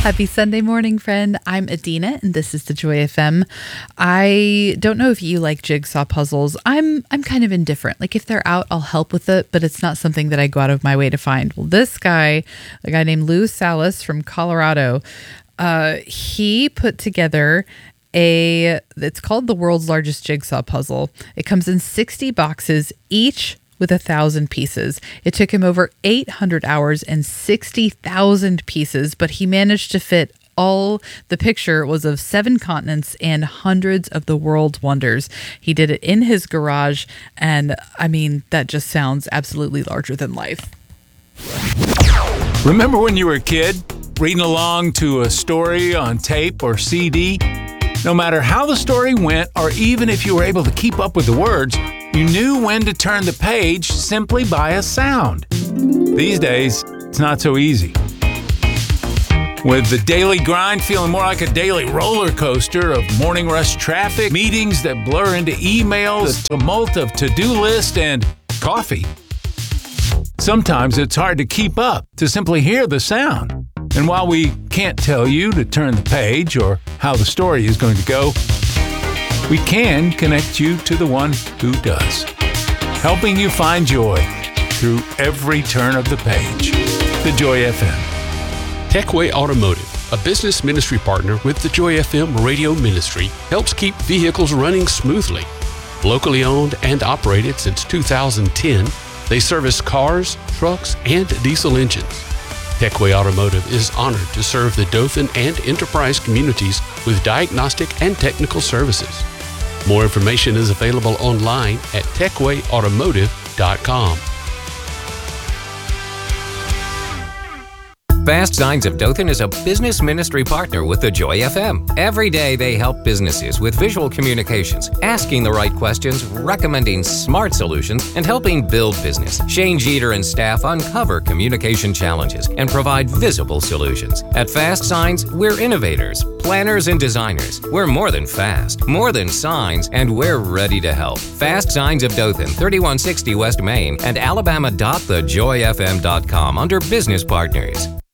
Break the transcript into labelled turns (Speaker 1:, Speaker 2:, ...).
Speaker 1: Happy Sunday morning, friend. I'm Adina, and this is the Joy FM. I don't know if you like jigsaw puzzles. I'm kind of indifferent. Like, if they're out, I'll help with it, but it's not something that I go out of my way to find. Well, this guy, a guy named Lou Salas from Colorado, he put together it's called the world's largest jigsaw puzzle. It comes in 60 boxes, each with 1,000 pieces. It took him over 800 hours and 60,000 pieces, but he managed to fit the picture was of 7 continents and hundreds of the world's wonders. He did it in his garage, and I mean, that just sounds absolutely larger than life.
Speaker 2: Remember when you were a kid, reading along to a story on tape or CD? No matter how the story went, or even if you were able to keep up with the words, you knew when to turn the page simply by a sound. These days, it's not so easy. With the daily grind feeling more like a daily roller coaster of morning rush traffic, meetings that blur into emails, the tumult of to-do list, and coffee. Sometimes it's hard to keep up, to simply hear the sound. And while we can't tell you to turn the page or how the story is going to go, we can connect you to the one who does, helping you find joy through every turn of the page. The Joy FM.
Speaker 3: Techway Automotive, a business ministry partner with the Joy FM radio ministry, helps keep vehicles running smoothly. Locally owned and operated since 2010, they service cars, trucks, and diesel engines. Techway Automotive is honored to serve the Dothan and Enterprise communities with diagnostic and technical services. More information is available online at techwayautomotive.com.
Speaker 4: Fast Signs of Dothan is a business ministry partner with the Joy FM. Every day they help businesses with visual communications, asking the right questions, recommending smart solutions, and helping build business. Shane Jeter and staff uncover communication challenges and provide visible solutions. At Fast Signs, we're innovators, planners, and designers. We're more than fast, more than signs, and we're ready to help. Fast Signs of Dothan, 3160 West Main, and alabama.thejoyfm.com under Business Partners.